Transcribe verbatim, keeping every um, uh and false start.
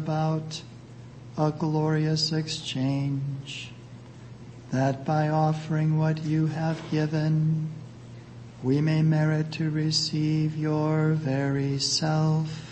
about a glorious exchange, that by offering what you have given, we may merit to receive your very self.